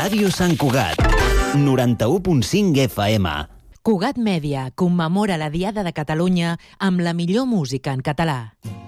Ràdio Sant Cugat, 91.5 FM. Cugat Mèdia commemora la Diada de Catalunya amb la millor música en català.